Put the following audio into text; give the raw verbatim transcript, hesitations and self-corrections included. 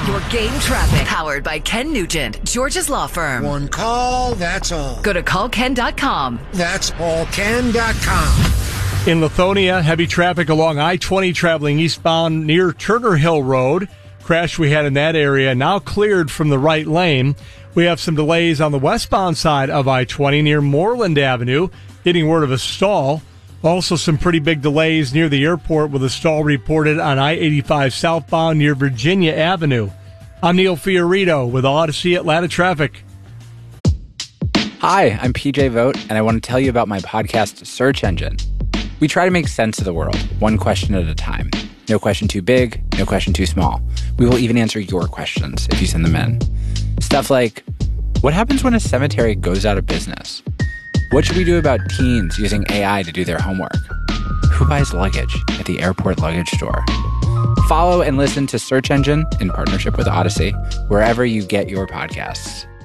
Your game traffic, powered by Ken Nugent, George's law firm. One call, that's all. Go to call ken dot com. That's all ken dot com. In Lithonia, heavy traffic along I twenty traveling eastbound near Turner Hill Road. Crash we had in that area, now cleared from the right lane. We have some delays on the westbound side of I twenty near Moreland Avenue, getting word of a stall. Also some pretty big delays near the airport with a stall reported on I eighty-five southbound near Virginia Avenue. I'm Neil Fiorito with Odyssey Atlanta Traffic. Hi, I'm P J Vogt, and I want to tell you about my podcast, Search Engine. We try to make sense of the world, one question at a time. No question too big, no question too small. We will even answer your questions if you send them in. Stuff like, what happens when a cemetery goes out of business? What should we do about teens using A I to do their homework? Who buys luggage at the airport luggage store? Follow and listen to Search Engine in partnership with Odyssey, wherever you get your podcasts.